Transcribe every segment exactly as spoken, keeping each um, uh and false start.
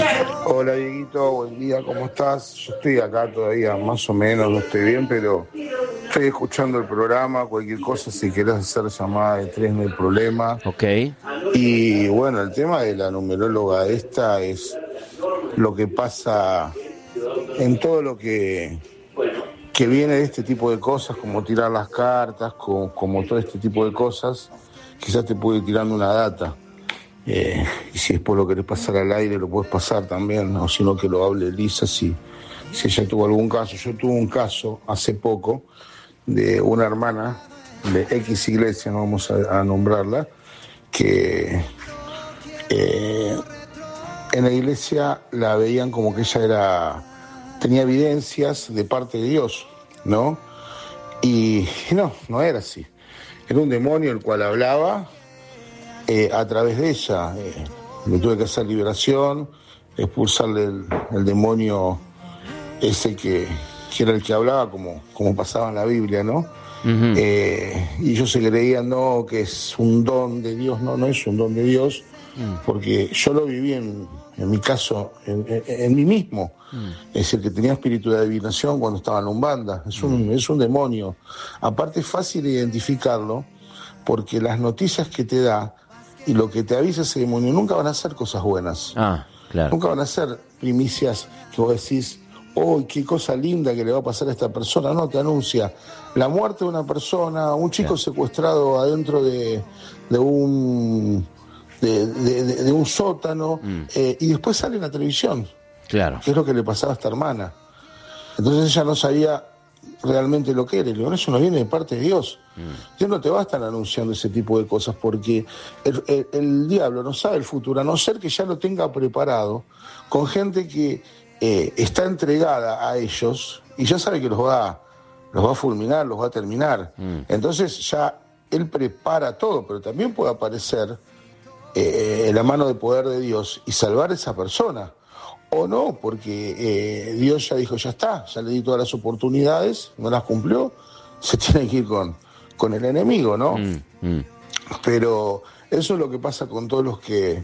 Hola Dieguito, buen día, ¿cómo estás? Yo estoy acá todavía, más o menos, no estoy bien, pero estoy escuchando el programa, cualquier cosa, si querés hacer llamada de tres no hay problema. Ok. Y bueno, el tema de la numeróloga esta es lo que pasa en todo lo que, que viene de este tipo de cosas, como tirar las cartas, como, como todo este tipo de cosas, quizás te puede ir tirando una data. Eh, y si después lo querés pasar al aire, lo puedes pasar también, o si no, que lo hable Elisa, si, si ella tuvo algún caso. Yo tuve un caso hace poco de una hermana de X iglesia, no vamos a, a nombrarla, que eh, en la iglesia la veían como que ella era tenía evidencias de parte de Dios, ¿no? Y, y no, no era así. Era un demonio el cual hablaba Eh, a través de ella. Eh, le tuve que hacer liberación, expulsarle el, el demonio ese que, que era el que hablaba, como, como pasaba en la Biblia, ¿no? Uh-huh. Eh, y ellos se creían, no, que es un don de Dios. No, no es un don de Dios, uh-huh. porque yo lo viví en, en mi caso, en, en, en mí mismo. Uh-huh. Es el que tenía espíritu de adivinación cuando estaba en Umbanda. Es un, uh-huh. es un demonio. Aparte es fácil identificarlo, porque las noticias que te da y lo que te avisa ese demonio nunca van a ser cosas buenas. Ah, claro. Nunca van a ser primicias que vos decís, oh, qué cosa linda que le va a pasar a esta persona. No, te anuncia la muerte de una persona, un chico claro. secuestrado adentro de, de un de, de, de, de un sótano, mm. eh, y después sale en la televisión. Claro. Que es lo que le pasaba a esta hermana. Entonces ella no sabía realmente lo que era. Y luego eso no viene de parte de Dios. Mm. Dios no te va a estar anunciando ese tipo de cosas porque el, el, el diablo no sabe el futuro, a no ser que ya lo tenga preparado con gente que eh, está entregada a ellos y ya sabe que los va, los va a fulminar, los va a terminar. Mm. Entonces ya él prepara todo, pero también puede aparecer eh, la mano de poder de Dios y salvar a esa persona. O no, porque eh, Dios ya dijo, ya está, ya le di todas las oportunidades, no las cumplió, se tiene que ir con, con el enemigo, ¿no? Mm, mm. Pero eso es lo que pasa con todos los que,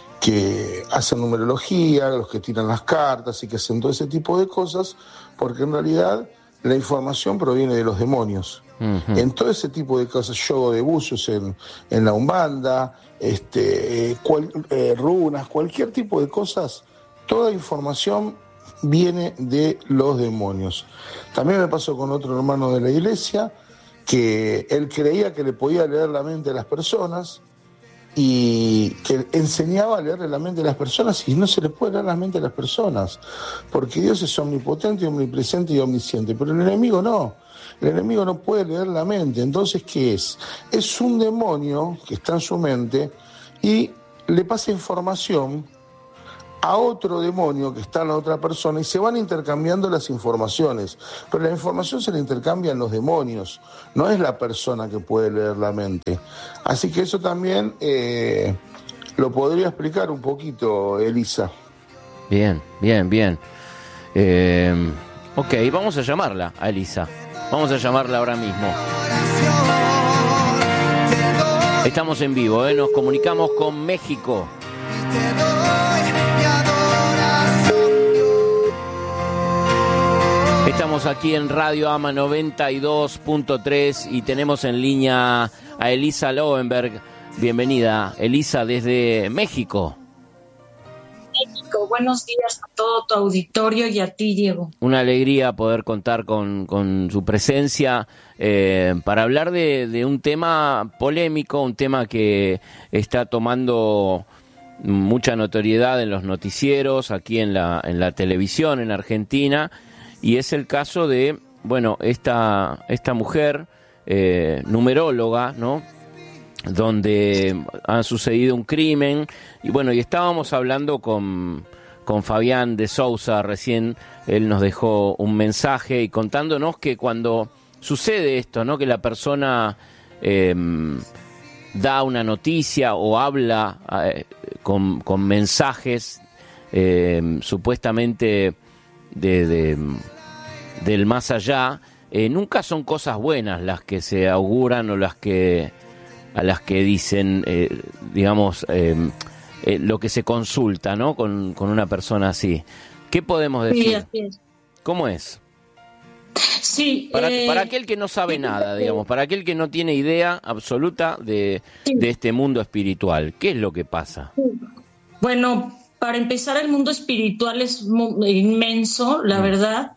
que hacen numerología, los que tiran las cartas y que hacen todo ese tipo de cosas, porque en realidad la información proviene de los demonios. Uh-huh. En todo ese tipo de cosas, yoga de buzos en, en la Umbanda, este, eh, cual, eh, runas, cualquier tipo de cosas, toda información viene de los demonios. También me pasó con otro hermano de la iglesia, que él creía que le podía leer la mente a las personas y que enseñaba a leerle la mente a las personas, y no se le puede leer la mente a las personas, porque Dios es omnipotente, omnipresente y omnisciente, pero el enemigo no. El enemigo no puede leer la mente. Entonces, ¿qué es? Es un demonio que está en su mente y le pasa información a otro demonio que está en la otra persona y se van intercambiando las informaciones, pero la información se la intercambian los demonios, no es la persona que puede leer la mente. Así que eso también eh, lo podría explicar un poquito, Elisa. Bien, bien, bien. Eh, ok, vamos a llamarla a Elisa. Vamos a llamarla ahora mismo. Estamos en vivo, ¿eh? Nos comunicamos con México. Estamos aquí en Radio Ama noventa y dos punto tres y tenemos en línea a Elisa Lowenberg. Bienvenida, Elisa, desde México. México, buenos días a todo tu auditorio y a ti, Diego. Una alegría poder contar con, con su presencia eh, para hablar de, de un tema polémico, un tema que está tomando mucha notoriedad en los noticieros, aquí en la, en la televisión en Argentina. Y es el caso de, bueno, esta, esta mujer eh, numeróloga, ¿no? Donde ha sucedido un crimen. Y bueno, y estábamos hablando con, con Fabián de Sousa recién. Él nos dejó un mensaje y contándonos que cuando sucede esto, ¿no? Que la persona eh, da una noticia o habla eh, con, con mensajes eh, supuestamente de, de del más allá, eh, nunca son cosas buenas las que se auguran o las que a las que dicen, eh, digamos, eh, eh, lo que se consulta, ¿no? Con, con una persona así. ¿Qué podemos decir? Sí, así es. ¿Cómo es? Sí, Para, eh, para aquel que no sabe nada, digamos, para aquel que no tiene idea absoluta de, sí. de este mundo espiritual, ¿qué es lo que pasa? Bueno, para empezar, el mundo espiritual es muy inmenso, la mm. verdad,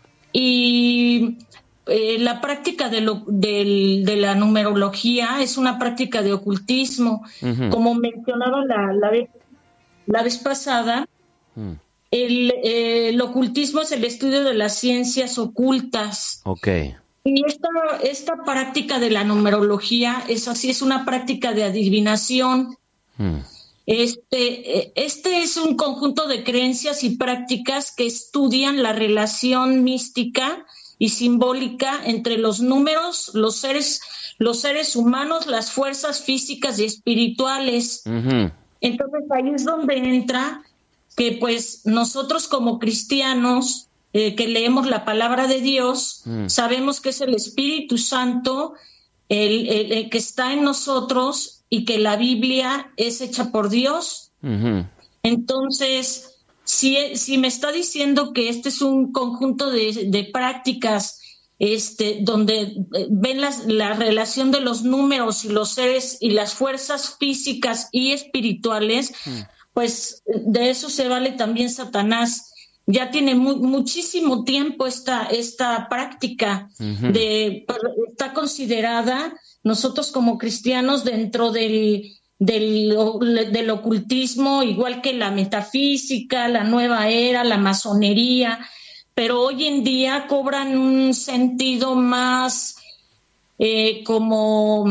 y eh, la práctica de, lo, de, de la numerología es una práctica de ocultismo. Uh-huh. Como mencionaba la, la, vez, la vez pasada, uh-huh. el, eh, el ocultismo es el estudio de las ciencias ocultas. Okay. Y esta, esta práctica de la numerología es así, es una práctica de adivinación. Uh-huh. Este, este es un conjunto de creencias y prácticas que estudian la relación mística y simbólica entre los números, los seres, los seres humanos, las fuerzas físicas y espirituales. Uh-huh. Entonces ahí es donde entra que pues nosotros como cristianos eh, que leemos la palabra de Dios, uh-huh. sabemos que es el Espíritu Santo el, el, el que está en nosotros y que la Biblia es hecha por Dios. Uh-huh. Entonces, si, si me está diciendo que este es un conjunto de, de prácticas este, donde ven las, la relación de los números y los seres y las fuerzas físicas y espirituales, uh-huh. pues de eso se vale también Satanás. Ya tiene mu- muchísimo tiempo esta, esta práctica, uh-huh. de, está considerada nosotros como cristianos dentro del, del, del ocultismo, igual que la metafísica, la nueva era, la masonería, pero hoy en día cobran un sentido más eh, como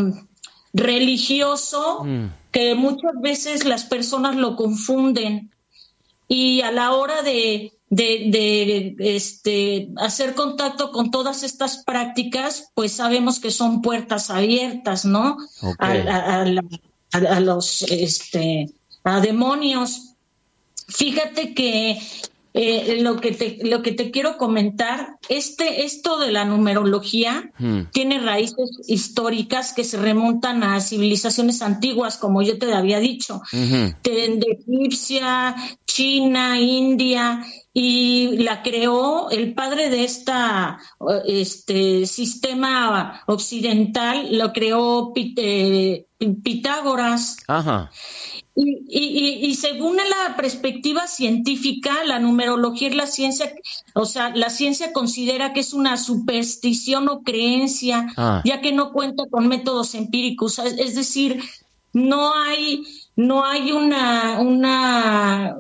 religioso, mm. que muchas veces las personas lo confunden y a la hora de De, de este, hacer contacto con todas estas prácticas, pues sabemos que son puertas abiertas, ¿no? Okay. A, a, a, a los este, a demonios. Fíjate que eh, lo que te lo que te quiero comentar, este esto de la numerología hmm. tiene raíces históricas que se remontan a civilizaciones antiguas, como yo te había dicho, uh-huh. de, de Egipcia, China, India. Y la creó el padre de esta este sistema occidental, lo creó Pit, eh, Pitágoras. Ajá. Y, y, y según la perspectiva científica, la numerología es la ciencia, o sea, la ciencia considera que es una superstición o creencia, ah. ya que no cuenta con métodos empíricos. Es, es decir, no hay, no hay una, una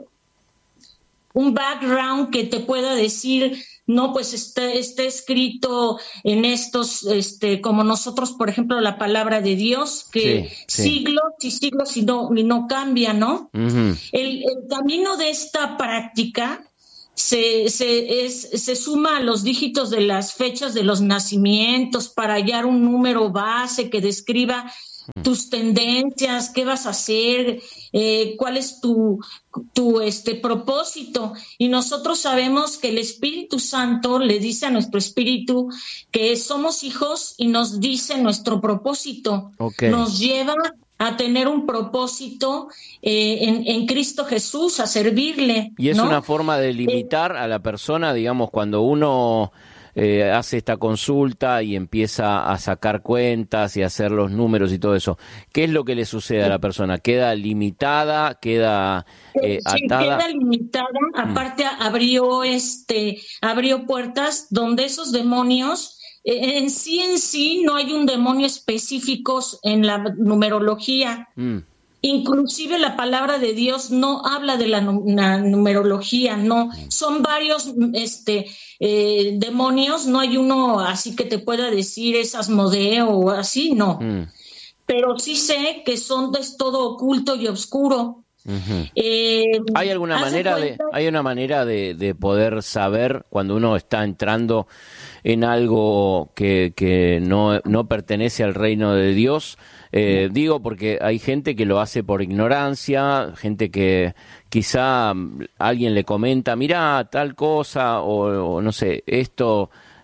un background que te pueda decir, no, pues está, está escrito en estos, este, como nosotros, por ejemplo, la palabra de Dios, que sí, sí. siglos y siglos y no, y no cambia, ¿no? Uh-huh. El, el camino de esta práctica se, se, es, se suma a los dígitos de las fechas de los nacimientos para hallar un número base que describa tus tendencias, qué vas a hacer, eh, cuál es tu, tu este propósito. Y nosotros sabemos que el Espíritu Santo le dice a nuestro espíritu que somos hijos y nos dice nuestro propósito. Okay. Nos lleva a tener un propósito eh, en, en Cristo Jesús, a servirle. Y es ¿no? una forma de limitar eh, a la persona, digamos, cuando uno Eh, hace esta consulta y empieza a sacar cuentas y a hacer los números y todo eso. ¿Qué es lo que le sucede a la persona? ¿Queda limitada? ¿Queda eh, sí, atada? Queda limitada. Aparte mm. abrió este abrió puertas donde esos demonios eh, en sí en sí no hay un demonio específico en la numerología. Mm. Inclusive la palabra de Dios no habla de la, la numerología, no, son varios este eh, demonios, no hay uno así que te pueda decir es Asmodeo o así, no, mm. pero sí sé que son es todo oculto y oscuro. Uh-huh. Eh, ¿Hay alguna manera de, hay una manera de, de poder saber cuando uno está entrando en algo que, que no, no pertenece al reino de Dios? Eh, digo porque hay gente que lo hace por ignorancia, gente que quizá alguien le comenta, mirá, tal cosa, o, o no sé, esto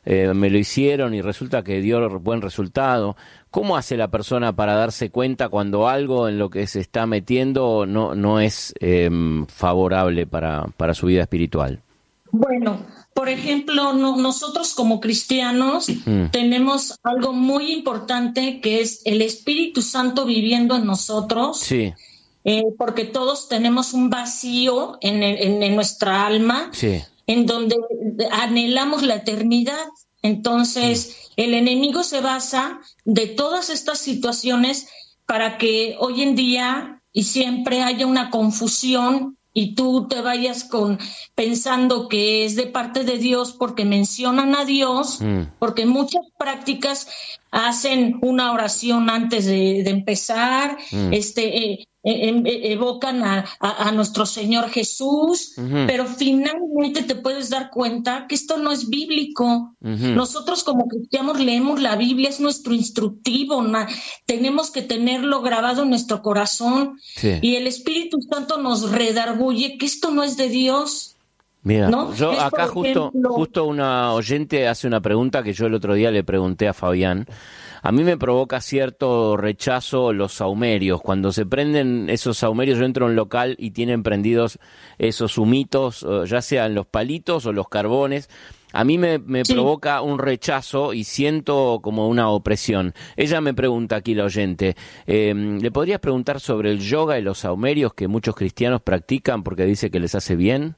eh, me lo hicieron y resulta que dio buen resultado. ¿Cómo hace la persona para darse cuenta cuando algo en lo que se está metiendo no, no es eh, favorable para, para su vida espiritual? Bueno, por ejemplo, no, nosotros como cristianos mm. tenemos algo muy importante que es el Espíritu Santo viviendo en nosotros. Sí. Eh, porque todos tenemos un vacío en, en, en nuestra alma, sí. en donde anhelamos la eternidad. Entonces, mm. el enemigo se basa de todas estas situaciones para que hoy en día y siempre haya una confusión y tú te vayas con pensando que es de parte de Dios porque mencionan a Dios, mm. porque muchas prácticas hacen una oración antes de, de empezar, mm. este eh, eh, evocan a, a, a nuestro Señor Jesús, uh-huh. pero finalmente te puedes dar cuenta que esto no es bíblico. Uh-huh. Nosotros como cristianos leemos la Biblia, es nuestro instructivo, na, tenemos que tenerlo grabado en nuestro corazón, sí. y el Espíritu Santo nos redarguye que esto no es de Dios. Mira, ¿no? yo es, acá justo, ejemplo... justo una oyente hace una pregunta que yo el otro día le pregunté a Fabián. A mí me provoca cierto rechazo los sahumerios. Cuando se prenden esos sahumerios, yo entro a un local y tienen prendidos esos humitos, ya sean los palitos o los carbones. A mí me, me sí. provoca un rechazo y siento como una opresión. Ella me pregunta aquí, la oyente, eh, ¿le podrías preguntar sobre el yoga y los sahumerios que muchos cristianos practican porque dice que les hace bien?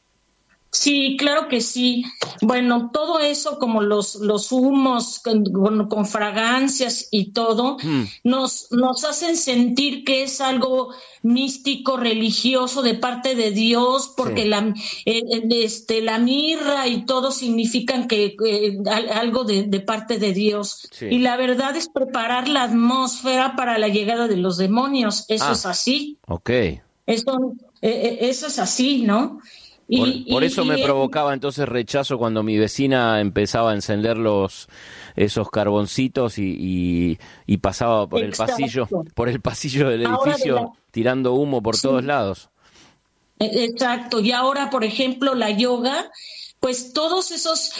Sí, claro que sí. Bueno, todo eso como los los humos con, con fragancias y todo, mm. nos nos hacen sentir que es algo místico, religioso de parte de Dios, porque sí. la eh, este la mirra y todo significan que eh, algo de, de parte de Dios. Sí. Y la verdad es preparar la atmósfera para la llegada de los demonios. Eso ah, es así. Okay. Eso eh, eso es así, ¿no? Por, y, por eso y, me y provocaba entonces rechazo cuando mi vecina empezaba a encender los esos carboncitos y, y, y pasaba por Exacto. el pasillo por el pasillo del edificio de la... tirando humo por sí. todos lados. Exacto. Y ahora, por ejemplo, la yoga, pues todos esos,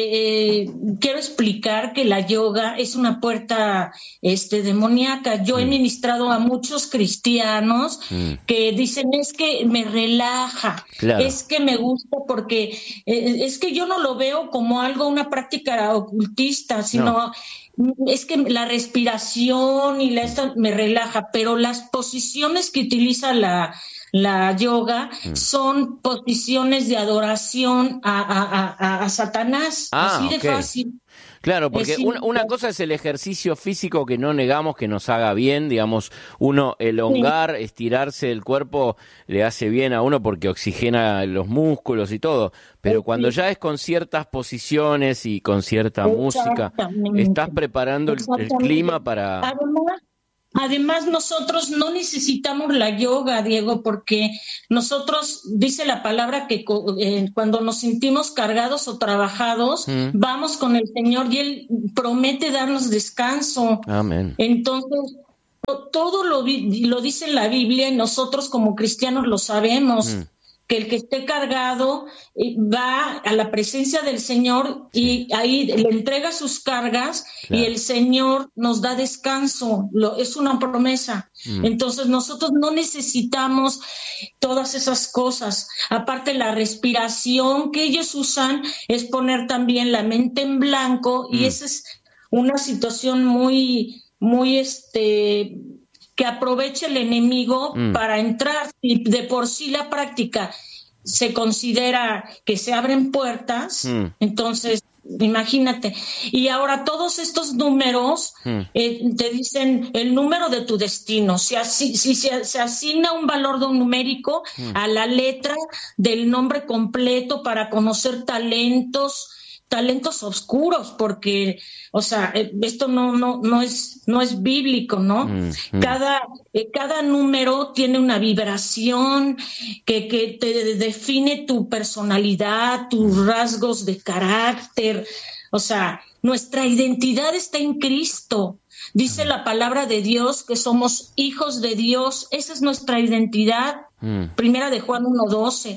eh, eh, quiero explicar que la yoga es una puerta este, demoníaca. Yo mm. he ministrado a muchos cristianos mm. que dicen, es que me relaja, claro. es que me gusta porque, eh, es que yo no lo veo como algo, una práctica ocultista, sino... No. Es que la respiración y la esta me relaja, pero las posiciones que utiliza la... La yoga mm. son posiciones de adoración a, a, a, a Satanás, ah, así de okay. fácil. Claro, porque una, una cosa es el ejercicio físico que no negamos que nos haga bien, digamos, uno elongar, sí. estirarse el cuerpo le hace bien a uno porque oxigena los músculos y todo, pero sí. cuando ya es con ciertas posiciones y con cierta música, estás preparando el, el clima para... Además, Además, nosotros no necesitamos la yoga, Diego, porque nosotros, dice la palabra que eh, cuando nos sentimos cargados o trabajados, mm. vamos con el Señor y Él promete darnos descanso. Amén. Entonces, todo lo, lo dice en la Biblia y nosotros como cristianos lo sabemos. Mm. Que el que esté cargado eh, va a la presencia del Señor y sí. ahí le entrega sus cargas, claro. y el Señor nos da descanso, lo, es una promesa. Mm. Entonces nosotros no necesitamos todas esas cosas. Aparte, la respiración que ellos usan es poner también la mente en blanco, mm. y esa es una situación muy, muy este... que aproveche el enemigo mm. para entrar, y de por sí la práctica se considera que se abren puertas, mm. entonces imagínate. Y ahora todos estos números mm. eh, te dicen el número de tu destino. Si, así, si se, se asigna un valor de un numérico mm. a la letra del nombre completo para conocer talentos, talentos oscuros, porque, o sea, esto no no no es no es bíblico, ¿no? Mm, mm. Cada eh, cada número tiene una vibración que que te define tu personalidad, tus mm. rasgos de carácter. O sea, nuestra identidad está en Cristo. Dice mm. la palabra de Dios que somos hijos de Dios. Esa es nuestra identidad. Mm. Primera de Juan uno doce.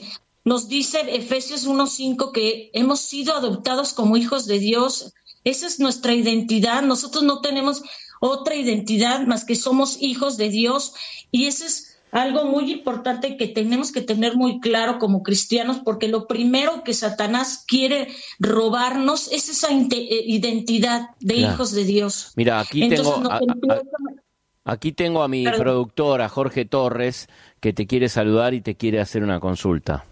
nos dice Efesios uno cinco que hemos sido adoptados como hijos de Dios. Esa es nuestra identidad. Nosotros no tenemos otra identidad más que somos hijos de Dios, y eso es algo muy importante que tenemos que tener muy claro como cristianos, porque lo primero que Satanás quiere robarnos es esa identidad de claro. hijos de Dios. Mira, aquí Entonces, tengo a, empieza... a, aquí tengo a mi Perdón. productora Jorge Torres, que te quiere saludar y te quiere hacer una consulta.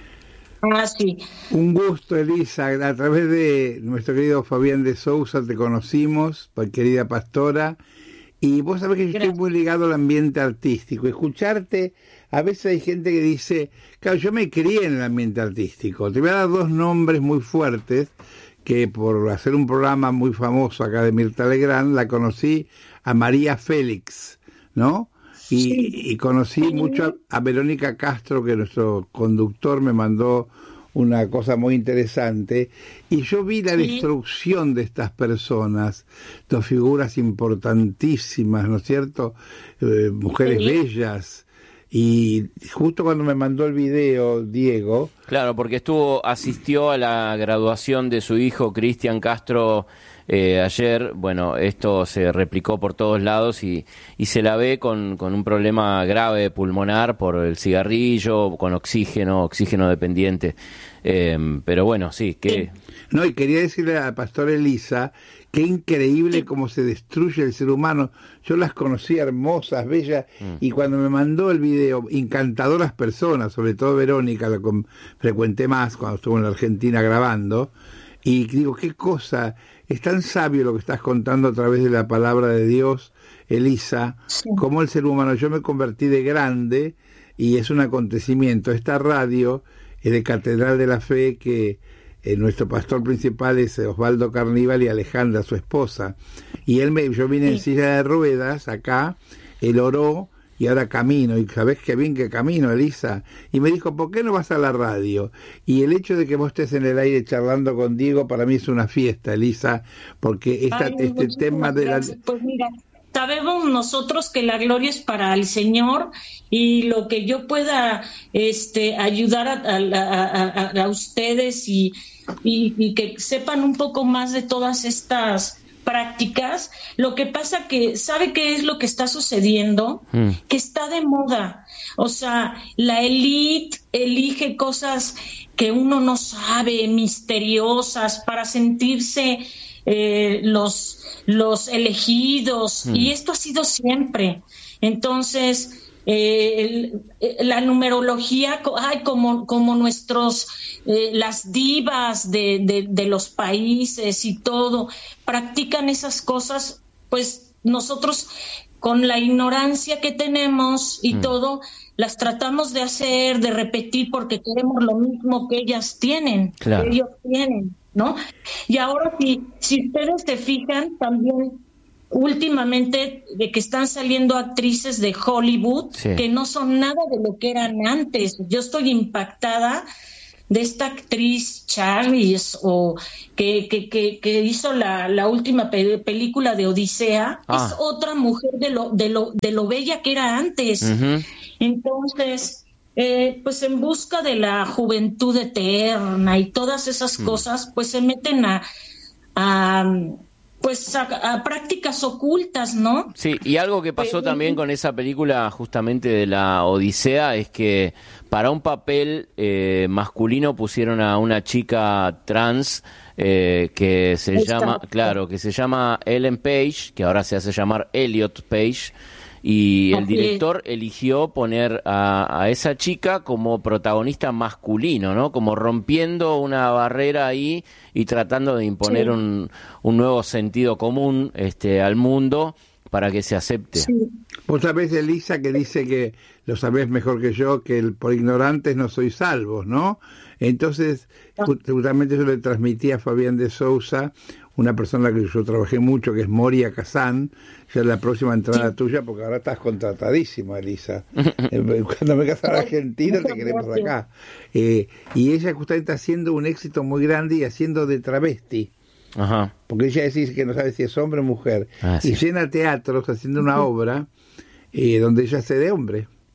Ah, sí. Un gusto, Elisa. A través de nuestro querido Fabián de Sousa te conocimos, querida pastora. Y vos sabés que yo Gracias. estoy muy ligado al ambiente artístico. Escucharte, a veces hay gente que dice, claro, yo me crié en el ambiente artístico. Te voy a dar dos nombres muy fuertes, que por hacer un programa muy famoso acá de Mirta Legrand, la conocí a María Félix, ¿no? Y, sí. y conocí sí. mucho a, a Verónica Castro, que nuestro conductor me mandó una cosa muy interesante, y yo vi la sí. destrucción de estas personas, dos figuras importantísimas, ¿no es cierto? Eh, mujeres sí. bellas, y justo cuando me mandó el video, Diego... Claro, porque estuvo, asistió a la graduación de su hijo, Cristian Castro, eh, ayer. Bueno, esto se replicó por todos lados y, y se la ve con, con un problema grave pulmonar por el cigarrillo, con oxígeno, oxígeno dependiente. Eh, pero bueno, sí, que... No, y quería decirle a la pastora Elisa, qué increíble cómo se destruye el ser humano. Yo las conocí hermosas, bellas, mm. y cuando me mandó el video, encantadoras personas, sobre todo Verónica, la con, frecuenté más cuando estuve en la Argentina grabando, y digo, qué cosa, es tan sabio lo que estás contando a través de la palabra de Dios, Elisa, sí. como el ser humano. Yo me convertí de grande, y es un acontecimiento. Esta radio es de Catedral de la Fe, que eh, nuestro pastor principal es Osvaldo Carníbal y Alejandra, su esposa. Y él me, yo vine sí. en silla de ruedas acá, él oró y ahora camino. Y sabés qué bien que camino, Elisa. Y me dijo, ¿por qué no vas a la radio? Y el hecho de que vos estés en el aire charlando con Diego, para mí es una fiesta, Elisa, porque esta, Ay, este tema de la... Pues mira, sabemos nosotros que la gloria es para el Señor, y lo que yo pueda este ayudar a, a, a, a ustedes y, y, y que sepan un poco más de todas estas prácticas. Lo que pasa que, ¿sabe qué es lo que está sucediendo? Mm. Que está de moda. O sea, la élite elige cosas que uno no sabe, misteriosas, para sentirse eh, los, los elegidos. Mm. Y esto ha sido siempre. Entonces... Eh, el, la numerología, ay, como, como nuestros, eh, las divas de, de, de los países y todo, practican esas cosas, pues nosotros con la ignorancia que tenemos y mm. todo, las tratamos de hacer, de repetir, porque queremos lo mismo que ellas tienen, claro. que ellos tienen, ¿no? Y ahora si, si ustedes se fijan, también últimamente de que están saliendo actrices de Hollywood sí. que no son nada de lo que eran antes. Yo estoy impactada de esta actriz Charlize, o que, que, que, que hizo la, la última pe- película de Odisea. Ah. Es otra mujer de lo, de lo, de lo bella que era antes. Uh-huh. Entonces, eh, pues en busca de la juventud eterna y todas esas uh-huh. cosas, pues se meten a... a pues a, a prácticas ocultas, ¿no? Sí, y algo que pasó Pero, también con esa película justamente de la Odisea es que para un papel eh, masculino pusieron a una chica trans eh, que se Está. llama, claro, que se llama Ellen Page, que ahora se hace llamar Elliot Page, y el director eligió poner a, a esa chica como protagonista masculino, ¿no? Como rompiendo una barrera ahí y tratando de imponer sí. un, un nuevo sentido común este, al mundo para que se acepte. Sí. Vos sabés, Elisa, que dice que, lo sabés mejor que yo, que el, por ignorantes no soy salvos, ¿no? Entonces, justamente yo le transmití a Fabián de Sousa, una persona que yo trabajé mucho, que es Moria Kazán, ya es la próxima entrada sí. tuya, porque ahora estás contratadísima, Elisa. Cuando me casas a Argentina te queremos acá. Eh, y ella justamente está haciendo un éxito muy grande y haciendo de travesti. Ajá. Porque ella dice que no sabe si es hombre o mujer. Ah, sí. Y llena teatros haciendo una obra eh, donde ella hace de hombre.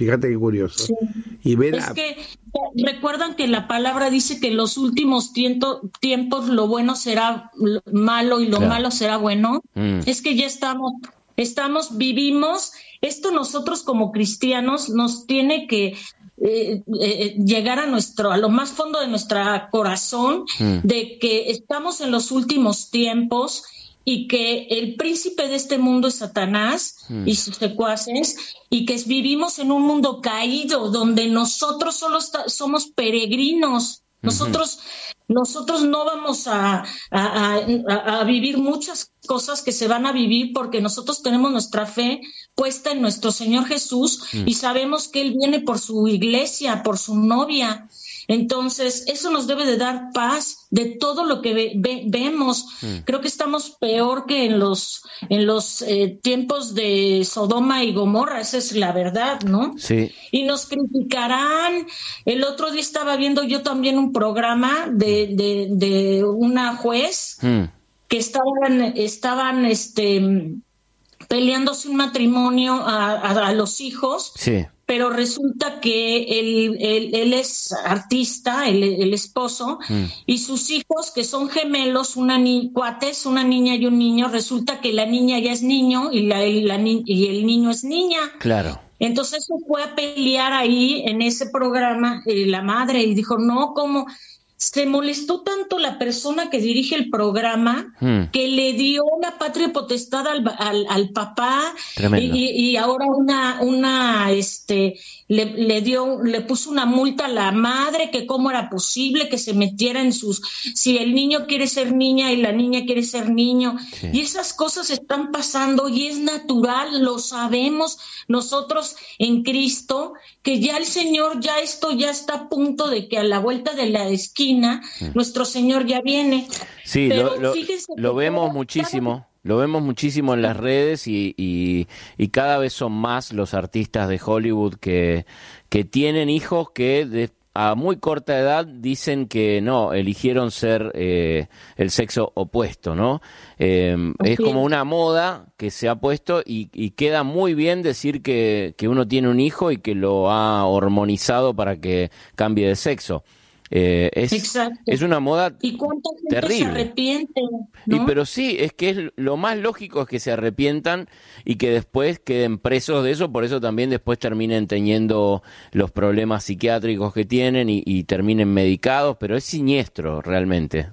Fíjate qué curioso. Sí. Y ver Es a... que recuerdan que la palabra dice que en los últimos tiempo, tiempos lo bueno será malo y lo claro. malo será bueno. Mm. Es que ya estamos, estamos, vivimos. Esto nosotros como cristianos nos tiene que eh, eh, llegar a nuestro, a lo más fondo de nuestro corazón, mm. de que estamos en los últimos tiempos y que el príncipe de este mundo es Satanás mm. y sus secuaces, y que vivimos en un mundo caído donde nosotros solo está, somos peregrinos. Nosotros, uh-huh. nosotros no vamos a, a, a, a vivir muchas cosas que se van a vivir porque nosotros tenemos nuestra fe puesta en nuestro Señor Jesús uh-huh. y sabemos que Él viene por su iglesia, por su novia. Entonces, eso nos debe de dar paz de todo lo que ve, ve, vemos. Mm. Creo que estamos peor que en los en los eh, tiempos de Sodoma y Gomorra, esa es la verdad, ¿no? Sí. Y nos criticarán. El otro día estaba viendo yo también un programa de, de, de una juez mm. que estaban, estaban este, peleándose un matrimonio a, a, a los hijos. Sí. Pero resulta que él, él, él es artista, el, el esposo, mm. y sus hijos, que son gemelos, una ni- cuates, una niña y un niño, resulta que la niña ya es niño y, la, y, la ni- y el niño es niña. Claro. Entonces se fue a pelear ahí en ese programa eh, la madre y dijo, no, ¿cómo? Se molestó tanto la persona que dirige el programa hmm. que le dio la patria potestad al, al, al papá y, y ahora una una este le, le dio le puso una multa a la madre, que cómo era posible que se metiera en sus, si el niño quiere ser niña y la niña quiere ser niño, sí. y esas cosas están pasando y es natural, lo sabemos nosotros en Cristo, que ya el Señor, ya esto ya está a punto de que a la vuelta de la esquina mm. nuestro Señor ya viene. Sí, Pero lo, lo, lo vemos cada, muchísimo. Cada... Lo vemos muchísimo en las redes y, y, y cada vez son más los artistas de Hollywood que, que tienen hijos que de, a muy corta edad dicen que no, eligieron ser eh, el sexo opuesto, ¿no? Eh, es como una moda que se ha puesto y, y queda muy bien decir que, que uno tiene un hijo y que lo ha hormonizado para que cambie de sexo. Eh, es, es una moda ¿Y cuánta gente terrible. se arrepiente? ¿no? Y pero sí, es que es lo más lógico es que se arrepientan y que después queden presos de eso, por eso también después terminen teniendo los problemas psiquiátricos que tienen y, y terminen medicados, pero es siniestro realmente.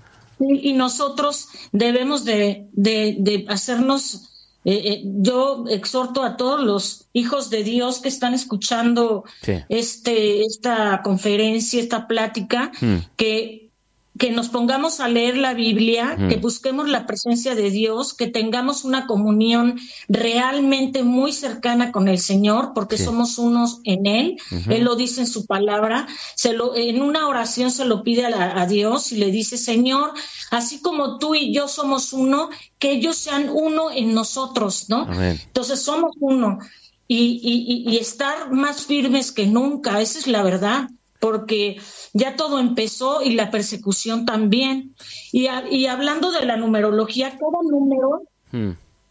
Y, y nosotros debemos de, de, de hacernos... Eh, eh, yo exhorto a todos los hijos de Dios que están escuchando sí. este esta conferencia, esta plática, mm. que que nos pongamos a leer la Biblia, mm. que busquemos la presencia de Dios, que tengamos una comunión realmente muy cercana con el Señor, porque sí. somos unos en Él. Uh-huh. Él lo dice en su palabra. Se lo, en una oración se lo pide a, la, a Dios y le dice, Señor, así como tú y yo somos uno, que ellos sean uno en nosotros, ¿no? Amén. Entonces somos uno. Y, y, y estar más firmes que nunca, esa es la verdad. Porque ya todo empezó y la persecución también. Y, a, y hablando de la numerología, cada número hmm.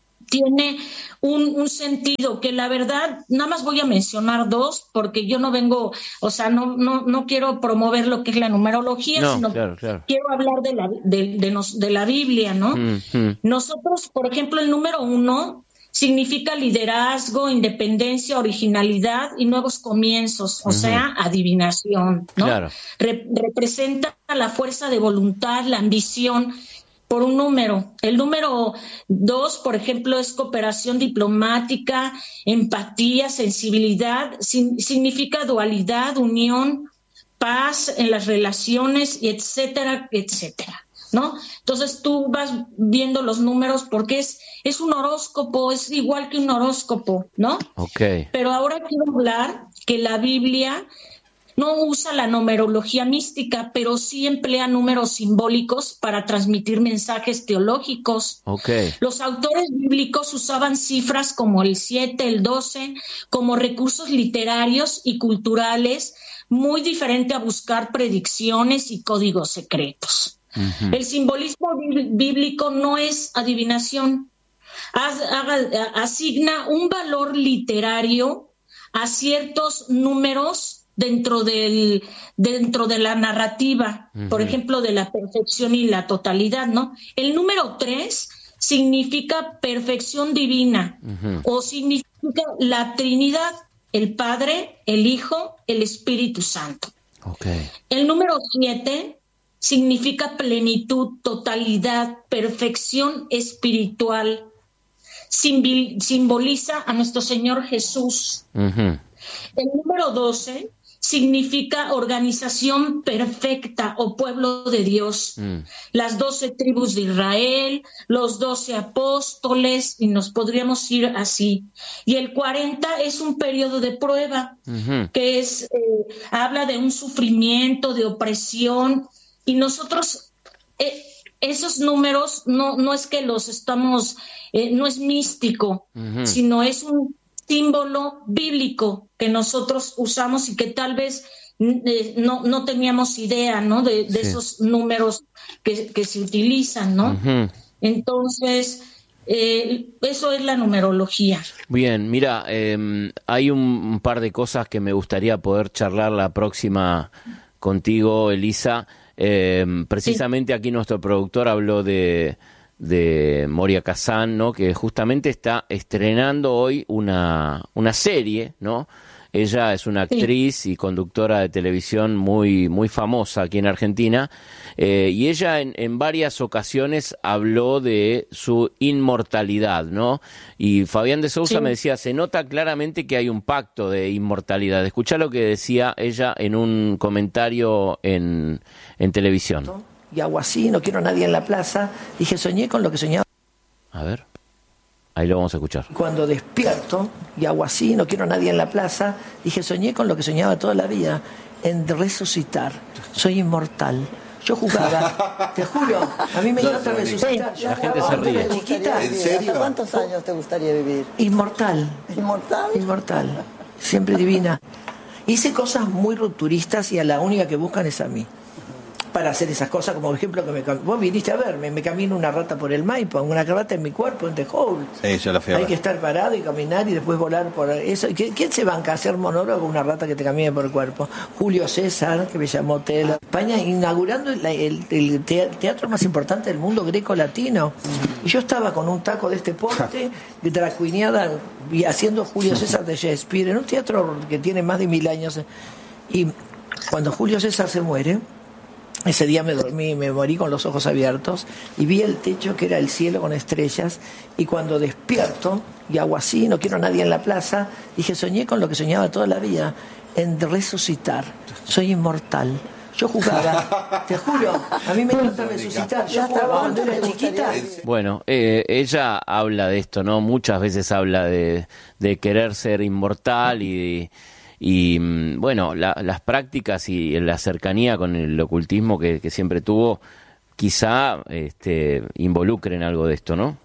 tiene un, un sentido que la verdad, nada más voy a mencionar dos, porque yo no vengo, o sea, no no no quiero promover lo que es la numerología, no, sino claro, claro. quiero hablar de la, de, de, nos, de la Biblia, ¿no? Hmm, hmm. Nosotros, por ejemplo, el número uno... significa liderazgo, independencia, originalidad y nuevos comienzos, o uh-huh. sea, adivinación, ¿no? Claro. Re- representa la fuerza de voluntad, la ambición por un número. El número dos, por ejemplo, es cooperación diplomática, empatía, sensibilidad, sin- significa dualidad, unión, paz en las relaciones, y etcétera, etcétera. ¿No? Entonces tú vas viendo los números porque es es un horóscopo, es igual que un horóscopo, ¿no? Okay. Pero ahora quiero hablar que la Biblia no usa la numerología mística, pero sí emplea números simbólicos para transmitir mensajes teológicos. Okay. Los autores bíblicos usaban cifras como el siete, el doce, como recursos literarios y culturales, muy diferente a buscar predicciones y códigos secretos. Uh-huh. El simbolismo bíblico no es adivinación, As, haga, asigna un valor literario a ciertos números dentro del dentro de la narrativa, uh-huh. por ejemplo, de la perfección y la totalidad, ¿no? El número tres significa perfección divina, uh-huh. o significa la Trinidad, el Padre, el Hijo, el Espíritu Santo. Okay. El número siete significa plenitud, totalidad, perfección espiritual. Simbol- simboliza a nuestro Señor Jesús. Uh-huh. El número doce significa organización perfecta o pueblo de Dios. Mm. Las doce tribus de Israel, los doce apóstoles, y nos podríamos ir así. Y el cuarenta es un periodo de prueba, uh-huh. que es eh, habla de un sufrimiento, de opresión, y nosotros eh, esos números no, no es que los estamos, eh, no es místico, uh-huh. sino es un símbolo bíblico que nosotros usamos y que tal vez eh, no, no teníamos idea, ¿no? De, de sí. esos números que, que se utilizan, ¿no? Uh-huh. Entonces, eh, eso es la numerología. Bien, mira, eh, hay un, un par de cosas que me gustaría poder charlar la próxima contigo, Elisa. Eh, precisamente sí. aquí nuestro productor habló de... de Moria Kazan, ¿no? Que justamente está estrenando hoy una, una serie, ¿no? Ella es una actriz sí. y conductora de televisión muy, muy famosa aquí en Argentina, eh, y ella en, en varias ocasiones habló de su inmortalidad, ¿no? Y Fabián de Sousa sí. me decía, se nota claramente que hay un pacto de inmortalidad. Escuchá lo que decía ella en un comentario en, en televisión. Y hago así, no quiero a nadie en la plaza. Dije, soñé con lo que soñaba. A ver, ahí lo vamos a escuchar. Cuando despierto y hago así, no quiero a nadie en la plaza. Dije, soñé con lo que soñaba toda la vida, en resucitar. Soy inmortal. Yo jugaba, te juro, a mí me encanta resucitar. La gente se ríe. Chiquita, ¿En serio? ¿Cuántos años te gustaría vivir? Inmortal. ¿Inmortal? Inmortal. Siempre divina. Hice cosas muy rupturistas y a la única que buscan es a mí. Para hacer esas cosas, como por ejemplo que me, vos viniste a verme, me camino una rata por el Maipo, una rata en mi cuerpo, en The Hole. Sí, yo la fui a ver. Hay que estar parado y caminar y después volar por eso. ¿Quién se banca a hacer monólogo con una rata que te camine por el cuerpo? Julio César, que me llamó Tela. España inaugurando el, el, el teatro más importante del mundo greco-latino. Y yo estaba con un taco de este porte, de dracuineada, y haciendo Julio César de Shakespeare, en un teatro que tiene más de mil años. Y cuando Julio César se muere, ese día me dormí, me morí con los ojos abiertos y vi el techo que era el cielo con estrellas, y cuando despierto y hago así, no quiero a nadie en la plaza, dije, soñé con lo que soñaba toda la vida, en resucitar. Soy inmortal. Yo jugaba, te juro, a mí me encanta resucitar. Yo jugaba cuando era chiquita. Bueno, eh, ella habla de esto, ¿no? Muchas veces habla de, de querer ser inmortal y... Y bueno, la, las prácticas y la cercanía con el ocultismo que, que siempre tuvo, quizá este, involucren algo de esto, ¿no?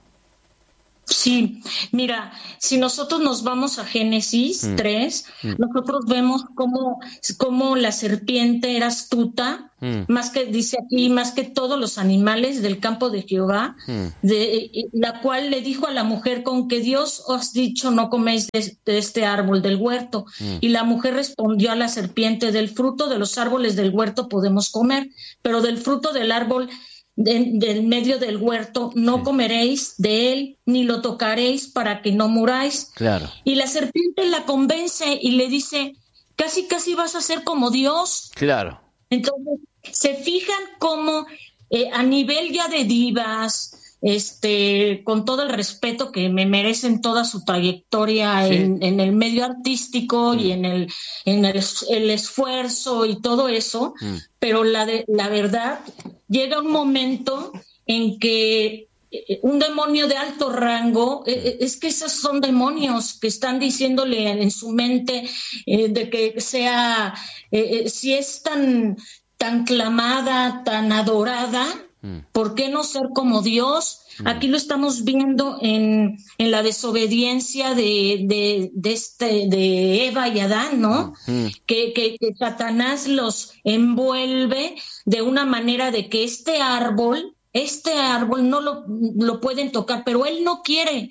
Sí, mira, si nosotros nos vamos a Génesis mm. tres, mm. nosotros vemos cómo, cómo la serpiente era astuta, mm. más que, dice aquí, más que todos los animales del campo de Jehová, mm. de, la cual le dijo a la mujer, con que Dios os ha dicho no coméis de, de este árbol del huerto. Mm. Y la mujer respondió a la serpiente, del fruto de los árboles del huerto podemos comer, pero del fruto del árbol De, del medio del huerto no sí. comeréis de él, ni lo tocaréis para que no muráis. Claro. Y la serpiente la convence y le dice, casi casi vas a ser como Dios. Claro. Entonces, se fijan cómo eh, a nivel ya de divas, este, con todo el respeto que me merecen toda su trayectoria sí. en, en el medio artístico mm. y en el en el, el esfuerzo y todo eso, mm. pero la de, la verdad, llega un momento en que un demonio de alto rango, eh, es que esos son demonios que están diciéndole en su mente eh, de que sea, eh, si es tan, tan clamada, tan adorada, ¿por qué no ser como Dios? Aquí lo estamos viendo en, en la desobediencia de, de, de, este, de Eva y Adán, ¿no? Uh-huh. Que, que, que Satanás los envuelve de una manera de que este árbol, este árbol no lo, lo pueden tocar, pero él no quiere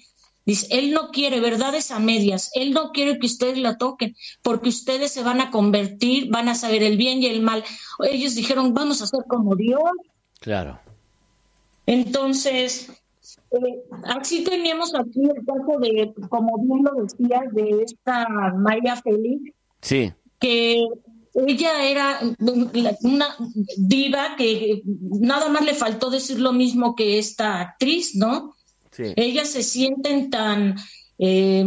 Dice, Él no quiere verdades a medias, Él no quiere que ustedes la toquen, porque ustedes se van a convertir, van a saber el bien y el mal. Ellos dijeron, vamos a ser como Dios. Claro. Entonces, eh, así teníamos aquí el caso de, como bien lo decías, de esta María Félix, sí, que ella era una diva que nada más le faltó decir lo mismo que esta actriz, ¿no? Sí. Ellas se sienten tan eh,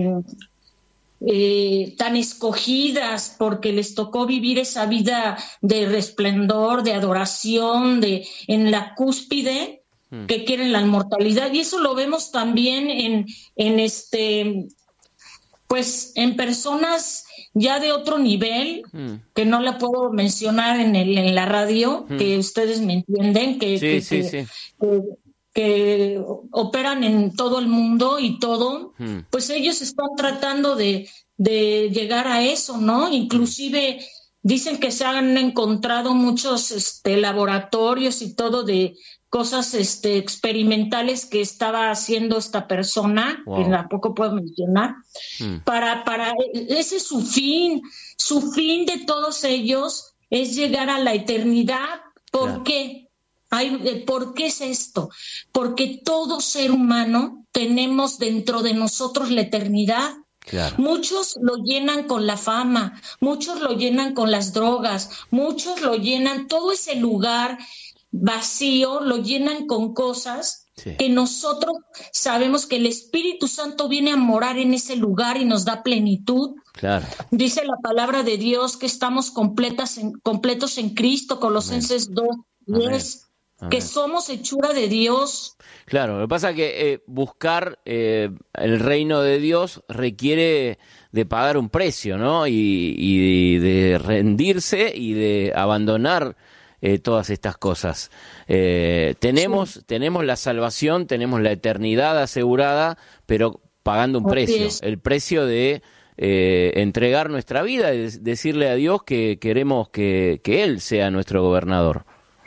eh, tan escogidas porque les tocó vivir esa vida de resplendor, de adoración, de en la cúspide, mm. que quieren la inmortalidad, y eso lo vemos también en, en este, pues en personas ya de otro nivel, mm. que no la puedo mencionar en el en la radio, mm. que ustedes me entienden, que, sí, que, sí, que, sí. que que operan en todo el mundo y todo, hmm. pues ellos están tratando de, de llegar a eso, ¿no? Inclusive dicen que se han encontrado muchos este, laboratorios y todo de cosas este, experimentales que estaba haciendo esta persona, wow. que tampoco puedo mencionar, hmm. para, para, ese es su fin, su fin de todos ellos es llegar a la eternidad. ¿Por claro. qué? Hay, ¿por qué es esto? Porque todo ser humano tenemos dentro de nosotros la eternidad. Claro. Muchos lo llenan con la fama, muchos lo llenan con las drogas, muchos lo llenan, todo ese lugar vacío lo llenan con cosas sí. que nosotros sabemos que el Espíritu Santo viene a morar en ese lugar y nos da plenitud. Claro. Dice la palabra de Dios que estamos completas en, completos en Cristo, Colosenses dos diez. Que somos hechura de Dios. Claro, lo que pasa es que eh, buscar eh, el reino de Dios requiere de pagar un precio, ¿no? Y, y de rendirse y de abandonar eh, todas estas cosas. Eh, tenemos, sí. tenemos la salvación, tenemos la eternidad asegurada, pero pagando un Así precio. Es. El precio de eh, entregar nuestra vida y decirle a Dios que queremos que, que Él sea nuestro gobernador.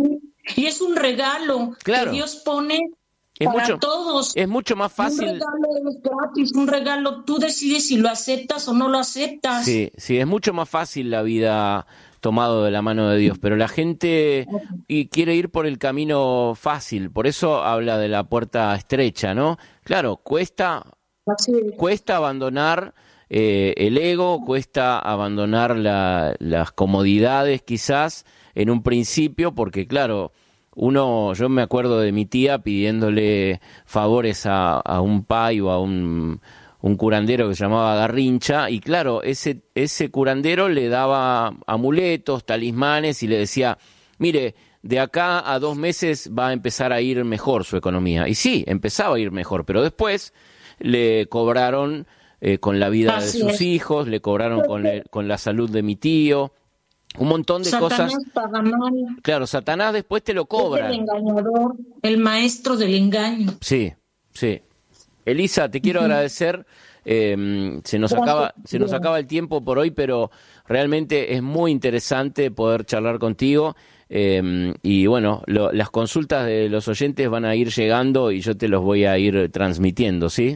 Y es un regalo claro. que Dios pone es para mucho, todos. Es mucho más fácil. Un regalo es gratis, un regalo, tú decides si lo aceptas o no lo aceptas. Sí, sí, es mucho más fácil la vida tomado de la mano de Dios, pero la gente y quiere ir por el camino fácil, por eso habla de la puerta estrecha, ¿no? Claro, cuesta, cuesta abandonar eh, el ego, cuesta abandonar la, las comodidades quizás, en un principio, porque claro, uno, yo me acuerdo de mi tía pidiéndole favores a, a un pai o a un, un curandero que se llamaba Garrincha, y claro, ese, ese curandero le daba amuletos, talismanes, y le decía, mire, de acá a dos meses va a empezar a ir mejor su economía. Y sí, empezaba a ir mejor, pero después le cobraron eh, con la vida Así de sus es. hijos, le cobraron con, el, con la salud de mi tío, un montón de Satanás cosas. Paga mal. Claro, Satanás después te lo cobra. Es el engañador, el maestro del engaño. Sí, sí. Elisa, te quiero uh-huh. agradecer. Eh, se nos Gracias. acaba, se nos acaba el tiempo por hoy, pero realmente es muy interesante poder charlar contigo. Eh, y bueno, lo, las consultas de los oyentes van a ir llegando y yo te los voy a ir transmitiendo, ¿sí?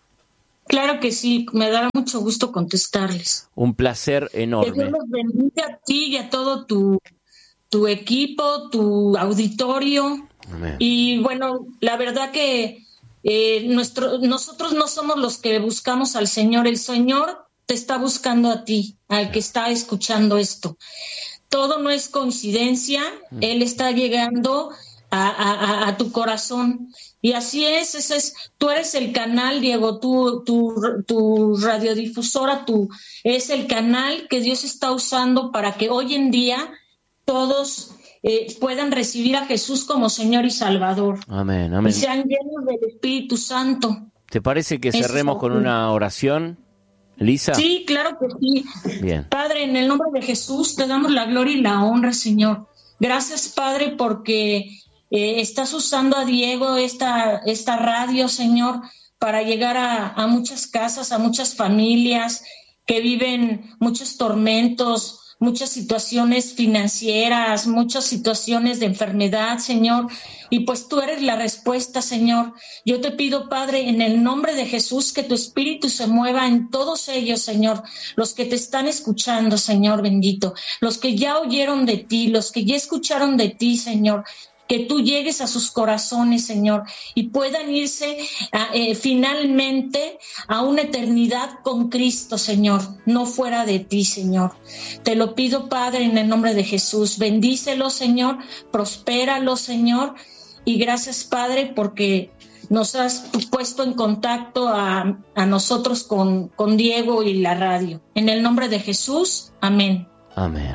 Claro que sí, me dará mucho gusto contestarles. Un placer enorme. Que Dios los bendiga a ti y a todo tu, tu equipo, tu auditorio. Amén. Y bueno, la verdad que eh, nuestro, nosotros no somos los que buscamos al Señor, el Señor te está buscando a ti, al que está escuchando esto. Todo no es coincidencia, mm. Él está llegando a, a, a tu corazón. Y así es, ese es, tú eres el canal, Diego, tu, tu, tu radiodifusora, tú, es el canal que Dios está usando para que hoy en día todos eh, puedan recibir a Jesús como Señor y Salvador. Amén, amén. Y sean llenos del Espíritu Santo. ¿Te parece que cerremos con una oración, Elisa? Sí, claro que sí. Bien. Padre, en el nombre de Jesús te damos la gloria y la honra, Señor. Gracias, Padre, porque Eh, estás usando a Diego esta, esta radio, Señor, para llegar a, a muchas casas, a muchas familias que viven muchos tormentos, muchas situaciones financieras, muchas situaciones de enfermedad, Señor, y pues tú eres la respuesta, Señor. Yo te pido, Padre, en el nombre de Jesús, que tu espíritu se mueva en todos ellos, Señor, los que te están escuchando, Señor bendito, los que ya oyeron de ti, los que ya escucharon de ti, Señor, que tú llegues a sus corazones, Señor, y puedan irse a, eh, finalmente a una eternidad con Cristo, Señor, no fuera de ti, Señor. Te lo pido, Padre, en el nombre de Jesús. Bendícelos, Señor, prospéralos, Señor, y gracias, Padre, porque nos has puesto en contacto a, a nosotros con, con Diego y la radio. En el nombre de Jesús, amén. Amén.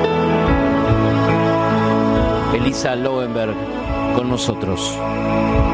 Elisa Lowenberg con nosotros.